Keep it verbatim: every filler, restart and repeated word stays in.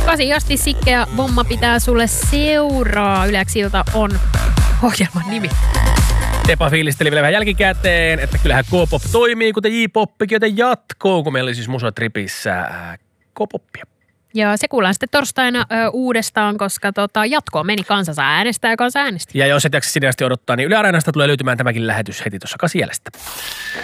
Kasi asti Sikke Vomma pitää sulle seuraa. Yleäksilta on ohjelman nimi. Tepa fiilisteli vielä vähän jälkikäteen, että kyllähän K-pop toimii, kuten J-poppikin, joten jatkoon, kun meillä oli siis Musa-tripissä äh, K-poppia. Ja se kuullaan sitten torstaina ö, uudestaan, koska tota, jatkoon meni kansa saa äänestää ja kansa äänesti. Ja jos et jaksa sinne asti odottaa, niin Yle Areenasta tulee löytymään tämäkin lähetys heti tuossa kasijäljestä.